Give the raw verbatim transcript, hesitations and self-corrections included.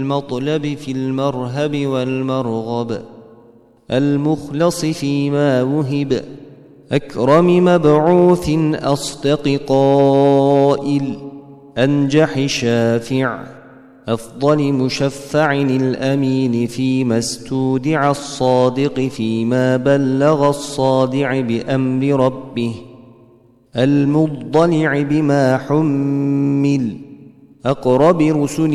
المطلب في المرهب والمرغب المخلص فيما وهب أكرم مبعوث أصدق قائل أنجح شافع أفضل مشفع الأمين فيما استودع الصادق فيما بلغ الصادع بأمر ربه المضلع بما حمل أقرب رسل